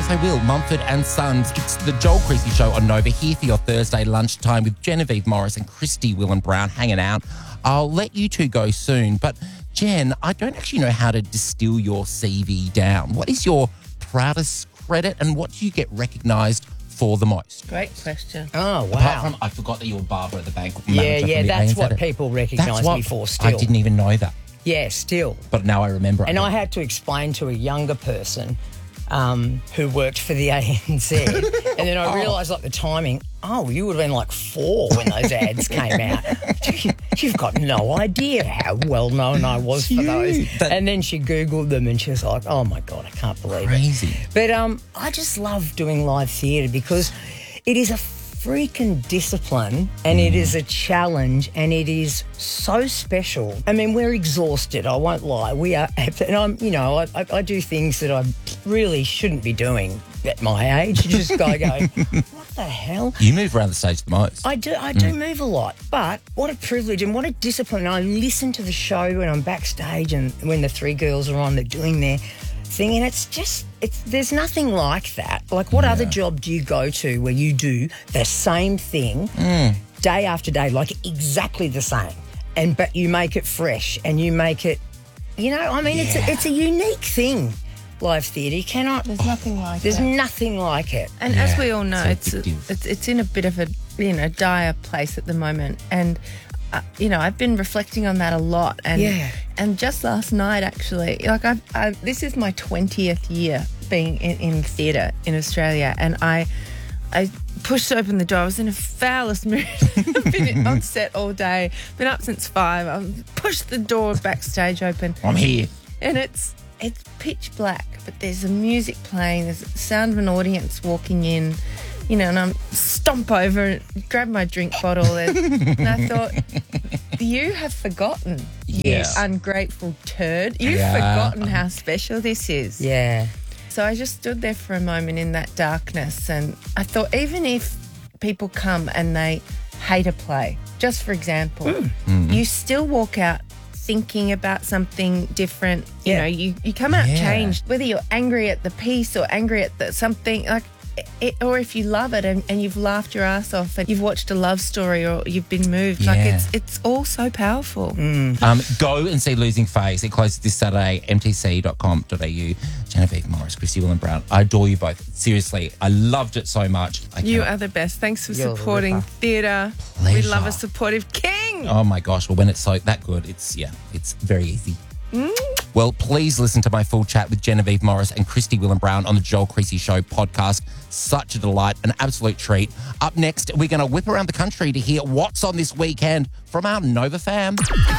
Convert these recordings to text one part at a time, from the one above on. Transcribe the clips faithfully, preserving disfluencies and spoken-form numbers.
Yes, I will. Mumford and Sons. It's the Joel Creasy Show on Nova, here for your Thursday lunchtime with Genevieve Morris and Christy Willen-Brown hanging out. I'll let you two go soon, but Jen, I don't actually know how to distill your C V down. What is your proudest credit and what do you get recognised for the most? Great question. Oh, wow. Apart from, I forgot that you were Barbara at the bank. Yeah, yeah, that's what it. people recognise me for still. I didn't even know that. Yeah, still. But now I remember. And it. I had to explain to a younger person um, who worked for the A N Z, and then I realised, like, the timing, oh, you would have been like four when those ads came out. You've got no idea how well known I was for those. That, and then she Googled them and she was like, oh, my God, I can't believe crazy. it. Crazy. But um, I just love doing live theatre because it is a freaking discipline and mm. it is a challenge and it is so special. I mean, we're exhausted, I won't lie. We are, and I'm, you know, I, I, I do things that I really shouldn't be doing at my age. You just go, go, what the hell? You move around the stage the most. I do, I do mm. move a lot, but what a privilege and what a discipline. I listen to the show when I'm backstage and when the three girls are on, they're doing their thing, and it's just, it's there's nothing like that. Like, what yeah. other job do you go to where you do the same thing mm. day after day, like exactly the same, and but you make it fresh and you make it, you know, I mean, yeah. it's a, it's a unique thing. Live theatre, you cannot. There's nothing like there's it. There's nothing like it. And yeah, as we all know, it's, it's, a, it's it's in a bit of a you know dire place at the moment, and uh, you know I've been reflecting on that a lot. And yeah. and just last night, actually, like I've, I've this is my twentieth year being in, in theatre in Australia, and I I pushed open the door. I was in a foulest mood. I've been on set all day, been up since five. I pushed the door backstage open. I'm here, and it's. It's pitch black, but there's a music playing, there's the sound of an audience walking in, you know, and I'm stomp over and grab my drink bottle and, and I thought, you have forgotten, yes. you ungrateful turd. You've yeah. forgotten how special this is. Yeah. So I just stood there for a moment in that darkness and I thought, even if people come and they hate a play, just for example, mm. Mm. you still walk out thinking about something different. You yeah. know, you, you come out yeah. changed, whether you're angry at the piece or angry at the something, like, it, or if you love it and, and you've laughed your ass off and you've watched a love story or you've been moved. Yeah. Like, it's it's all so powerful. Mm. Um, go and see Losing Phase. It closes this Saturday, m t c dot com dot a u. Genevieve Morris, Christy Willen-Brown. I adore you both. Seriously, I loved it so much. I you are the best. Thanks for You're supporting theatre. We love a supportive king. Oh, my gosh. Well, when it's so that good, it's, yeah, it's very easy. Mm. Well, please listen to my full chat with Genevieve Morris and Christy Willen-Brown on the Joel Creasy Show podcast. Such a delight, an absolute treat. Up next, we're going to whip around the country to hear what's on this weekend from our Nova fam.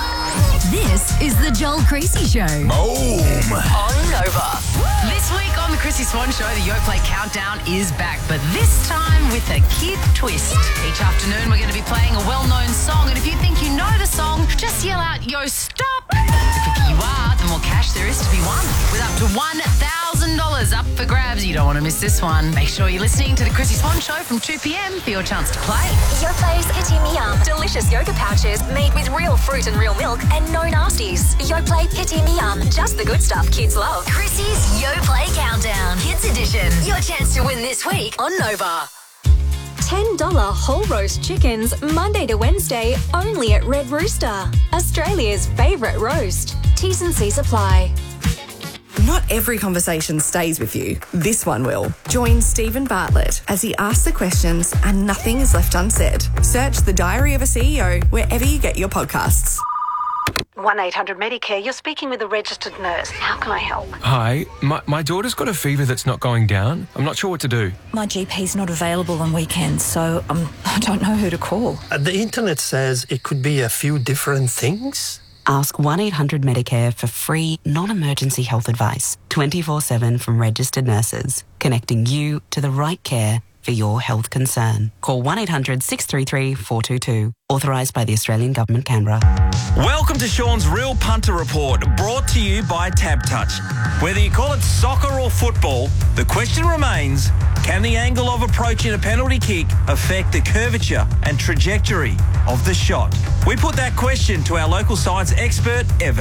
This is the Joel Creasy Show. Boom! On Nova. This week on the Chrissy Swan Show, the YoPlay Countdown is back, but this time with a kid twist. Each afternoon, we're going to be playing a well-known song, and if you think you know the song, just yell out, "Yo, stop!" The quicker you are, the more cash there is to be won. With up to one thousand dollars up for grabs, you don't want to miss this one. Make sure you're listening to the Chrissy Swan Show from two p.m. for your chance to play. YoPlay's Pitti Miam. Delicious yoga pouches made with real fruit and real milk and no nasties. YoPlay Pitti Miam. Just the good stuff kids love. Chrissy's YoPlay Countdown. Kids Edition. Your chance to win this week on Nova. ten dollars whole roast chickens, Monday to Wednesday, only at Red Rooster. Australia's favourite roast. T's and C's apply. Not every conversation stays with you. This one will. Join Stephen Bartlett as he asks the questions and nothing is left unsaid. Search The Diary of a C E O wherever you get your podcasts. one eight hundred Medicare, you're speaking with a registered nurse. How can I help? Hi, my, my daughter's got a fever that's not going down. I'm not sure what to do. My G P's not available on weekends, so um, I don't know who to call. Uh, the internet says it could be a few different things. Ask one eight hundred Medicare for free, non-emergency health advice, twenty-four seven from registered nurses, connecting you to the right care for your health concern. Call one eight hundred six three three four two two. Authorised by the Australian Government, Canberra. Welcome to Sean's Real Punter Report, brought to you by TabTouch. Whether you call it soccer or football, the question remains, can the angle of approach in a penalty kick affect the curvature and trajectory of the shot? We put that question to our local science expert, Evan.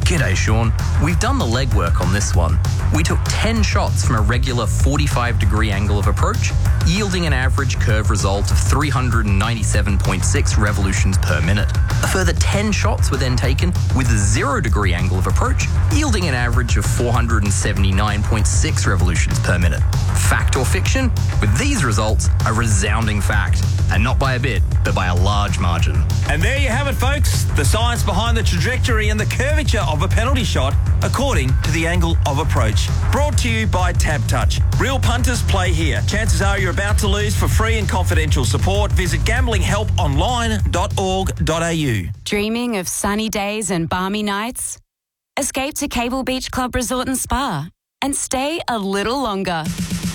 G'day, Sean. We've done the legwork on this one. We took ten shots from a regular forty-five degree angle of approach, yielding an average curve result of three hundred ninety-seven point six revolutions per minute. A further ten shots were then taken with a zero degree angle of approach, yielding an average of four hundred seventy-nine point six revolutions per minute. Fact or fiction? With these results, a resounding fact. And not by a bit, but by a large margin. And there you have it, folks. The science behind the trajectory and the curvature of a penalty shot according to the angle of approach. Brought to you by Tab Touch. Real punters play here. Chances are you're about to lose. For free and confidential support, visit gambling help online dot org dot a u. Dreaming of sunny days and balmy nights? Escape to Cable Beach Club Resort and Spa and stay a little longer.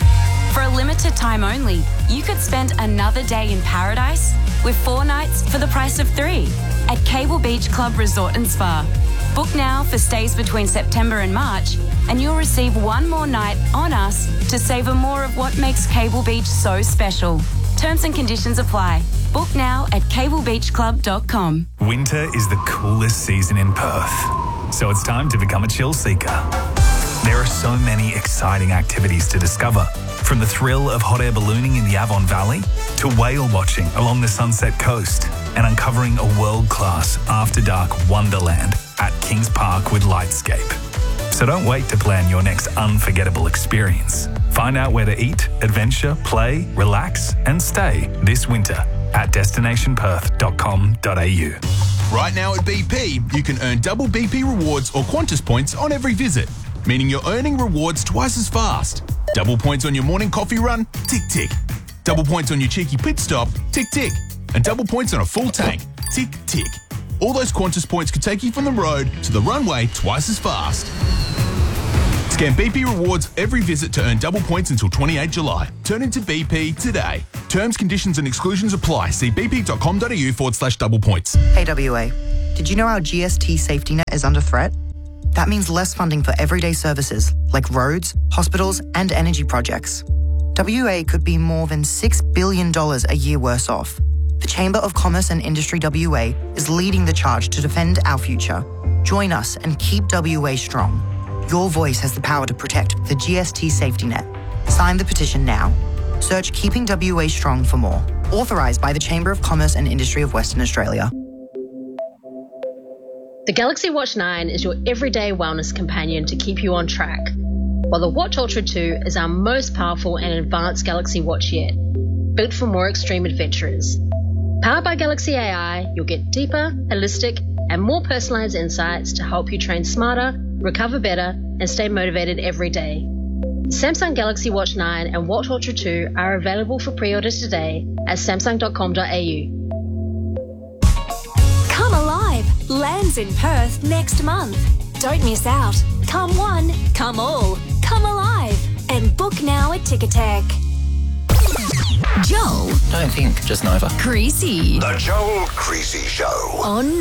For a limited time only, you could spend another day in paradise with four nights for the price of three at Cable Beach Club Resort and Spa. Book now for stays between September and March, and you'll receive one more night on us to savour more of what makes Cable Beach so special. Terms and conditions apply. Book now at cable beach club dot com. Winter is the coolest season in Perth, so it's time to become a chill seeker. There are so many exciting activities to discover, from the thrill of hot air ballooning in the Avon Valley to whale watching along the Sunset Coast and uncovering a world-class after-dark wonderland at Kings Park with Lightscape. So don't wait to plan your next unforgettable experience. Find out where to eat, adventure, play, relax and stay this winter at destination perth dot com dot a u. Right now at B P, you can earn double B P rewards or Qantas points on every visit, meaning you're earning rewards twice as fast. Double points on your morning coffee run? Tick, tick. Double points on your cheeky pit stop? Tick, tick. And double points on a full tank? Tick, tick. All those Qantas points could take you from the road to the runway twice as fast. Scan B P rewards every visit to earn double points until twenty-eighth of July. Turn into B P today. Terms, conditions and exclusions apply. See bp.com.au forward slash double points. Hey W A, did you know our G S T safety net is under threat? That means less funding for everyday services like roads, hospitals and energy projects. W A could be more than six billion dollars a year worse off. The Chamber of Commerce and Industry W A is leading the charge to defend our future. Join us and keep W A strong. Your voice has the power to protect the G S T safety net. Sign the petition now. Search Keeping W A Strong for more. Authorised by the Chamber of Commerce and Industry of Western Australia. The Galaxy Watch nine is your everyday wellness companion to keep you on track, while the Watch Ultra two is our most powerful and advanced Galaxy Watch yet, built for more extreme adventurers. Powered by Galaxy A I, you'll get deeper, holistic, and more personalised insights to help you train smarter, recover better, and stay motivated every day. Samsung Galaxy Watch nine and Watch Ultra two are available for pre-orders today at samsung dot com dot a u. Come Alive lands in Perth next month. Don't miss out. Come one, come all, come alive. And book now at Ticketek. Joel. Don't think, just Nova. Creasy. The Joel Creasy Show. On